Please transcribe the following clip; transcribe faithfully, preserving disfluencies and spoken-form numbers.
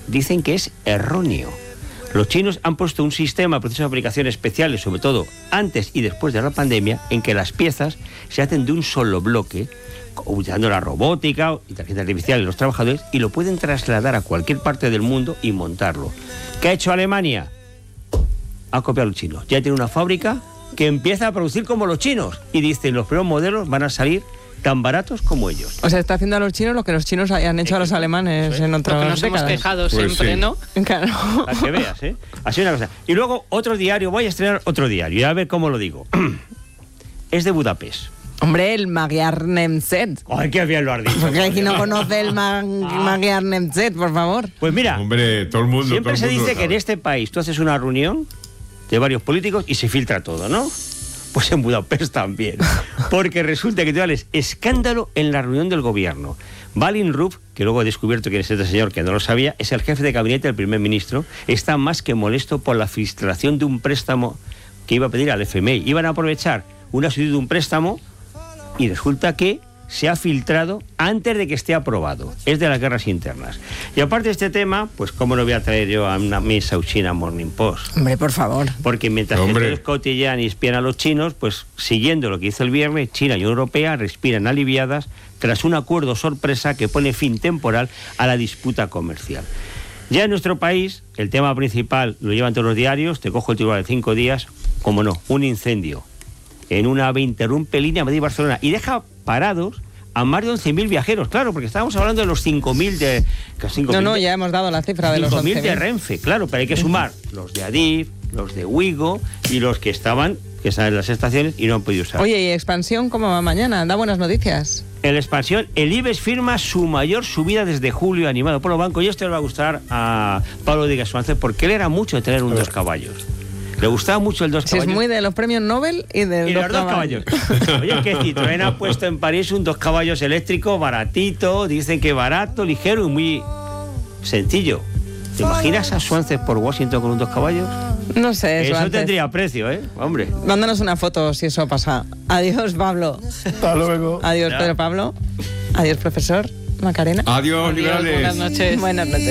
dicen que es erróneo. Los chinos han puesto un sistema, procesos de fabricación especiales, sobre todo antes y después de la pandemia, en que las piezas se hacen de un solo bloque, utilizando la robótica, inteligencia artificial y los trabajadores, y lo pueden trasladar a cualquier parte del mundo y montarlo. ¿Qué ha hecho Alemania? Ha copiado a los chinos. Ya tiene una fábrica que empieza a producir como los chinos, y dicen los primeros modelos van a salir tan baratos como ellos. O sea, está haciendo a los chinos lo que los chinos hayan hecho a los alemanes sí. en otras Porque nos décadas. hemos quejado Pues siempre, sí. ¿no? Claro. Para que veas, ¿eh? Así una cosa. Y luego otro diario, voy a estrenar otro diario, y a ver cómo lo digo. Es de Budapest. Hombre, el Magyar Nemzet. Ay, qué bien lo has dicho. Porque aquí no conoce el Ma- Magyar Nemzet, por favor. Pues mira, Hombre, todo el mundo. siempre todo el se mundo dice lo que en sabe. este país tú haces una reunión de varios políticos y se filtra todo, ¿no? Pues en Budapest también. Porque resulta que te vales escándalo en la reunión del gobierno. Balin Ruff, que luego he descubierto quién es este señor, que no lo sabía, es el jefe de gabinete del primer ministro, está más que molesto por la filtración de un préstamo que iba a pedir al F M I. Iban a aprovechar una solicitud de un préstamo y resulta que se ha filtrado antes de que esté aprobado. Es de las guerras internas. Y aparte de este tema, pues cómo lo voy a traer yo a una mesa China Morning Post. Hombre, por favor. Porque mientras Hombre. que todos cotillan y espían a los chinos, pues siguiendo lo que hizo el viernes, China y Unión Europea respiran aliviadas tras un acuerdo sorpresa que pone fin temporal a la disputa comercial. Ya en nuestro país, el tema principal lo llevan todos los diarios, te cojo el titular de cinco días, como no, un incendio en una AVE interrumpe línea Madrid-Barcelona y deja parados a más de once mil viajeros, claro, porque estábamos hablando de los cinco mil de... No, no, ya hemos dado la cifra de los cinco mil once de mil. Renfe, claro, pero hay que sumar los de Adif, los de Wigo y los que estaban, que están en las estaciones y no han podido usar. Oye, ¿y expansión cómo va mañana? Da buenas noticias. En la expansión, el IBEX firma su mayor subida desde julio, animado por los bancos, y esto le va a gustar a Pablo Díaz Suárez, porque él era mucho de tener un dos caballos. Le gustaba mucho el dos Si caballos. es muy de los premios Nobel y de Y los los dos caballos. Oye, que Citroën ha puesto en París un dos caballos eléctrico baratito, dicen que barato, ligero y muy sencillo. ¿Te imaginas a Suárez por Washington con un dos caballos? No sé, eso Eso antes. tendría precio, ¿eh? Hombre. Mándanos una foto si eso pasa. Adiós, Pablo. Hasta luego. Adiós, Ya. Pedro Pablo. Adiós, profesor Macarena. Adiós, Adiós, liberales. buenas noches. Buenas noches.